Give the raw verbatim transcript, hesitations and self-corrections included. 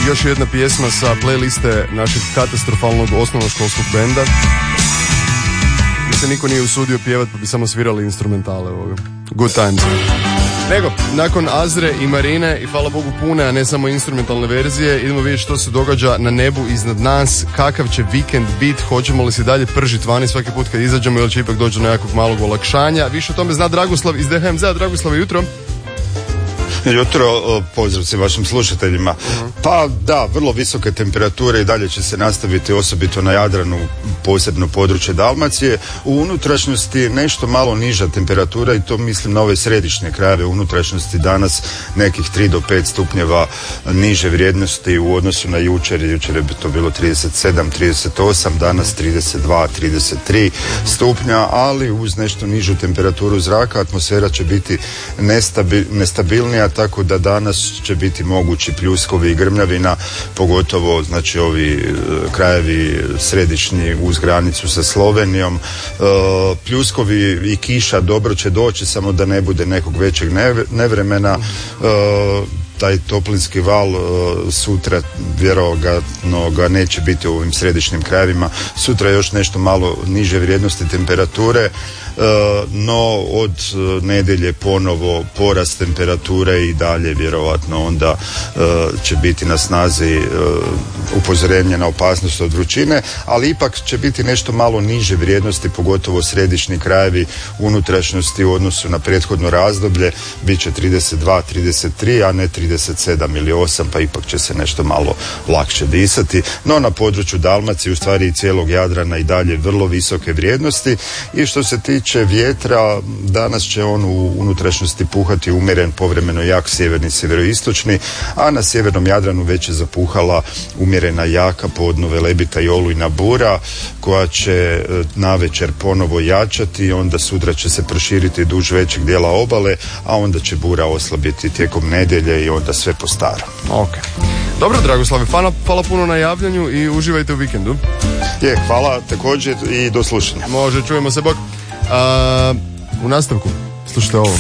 još jedna pjesma sa playliste našeg katastrofalnog osnovnoškolskog benda. Gdje se niko nije usudio pjevat pa bi samo svirali instrumentale ovoga. Good times. Nego, nakon Azre i Marine i hvala Bogu pune, a ne samo instrumentalne verzije, idemo vidjeti što se događa na nebu iznad nas, kakav će vikend bit, hoćemo li se dalje pržiti vani svaki put kad izađemo ili će ipak doći do nekakvog malog olakšanja. Više o tome zna Dragoslav iz D H M Z. Dragoslav, jutro. Jutro, pozdrav se vašim slušateljima. Uh-huh. Pa da, vrlo visoke temperature i dalje će se nastaviti, osobito na Jadranu, posebno područje Dalmacije. U unutrašnjosti nešto malo niža temperatura i to mislim na ove središnje krajeve unutrašnjosti, danas nekih tri do pet stupnjeva niže vrijednosti u odnosu na jučer. Jučer je to bilo trideset sedam, trideset osam, danas trideset dva, trideset tri stupnja, ali uz nešto nižu temperaturu zraka atmosfera će biti nestabil, nestabilnija, tako da danas će biti mogući pljuskovi i grmljavina, pogotovo znači ovi e, krajevi središnji uz granicu sa Slovenijom. E, pljuskovi i kiša dobro će doći, samo da ne bude nekog većeg nevremena. E, taj toplinski val e, sutra vjerojatno ga neće biti u ovim središnjim krajevima. Sutra još nešto malo niže vrijednosti temperature. No od nedjelje ponovo porast temperature i dalje vjerojatno onda će biti na snazi upozorenje na opasnost od vrućine, ali ipak će biti nešto malo niže vrijednosti, pogotovo središnji krajevi unutrašnjosti u odnosu na prethodno razdoblje. Biće trideset dva, trideset tri, a ne trideset sedam ili osam, pa ipak će se nešto malo lakše disati. No na području Dalmacije, u stvari i cijelog Jadrana, i dalje vrlo visoke vrijednosti. I što se tiče vjetra, danas će on u unutrašnjosti puhati umjeren, povremeno jak sjeverni, sjeveroistočni, a na sjevernom Jadranu već je zapuhala umjerena jaka podno Velebita i olujna bura, koja će navečer ponovo jačati i onda sutra će se proširiti duž većeg dijela obale, a onda će bura oslabiti tijekom nedjelje i onda sve po starom. Ok. Dobro, Dragoslave, hvala, hvala puno na javljanju i uživajte u vikendu. Je, hvala također i do slušanja. Može, čujemo se, bok. Uh, u nastavku slušajte ovo.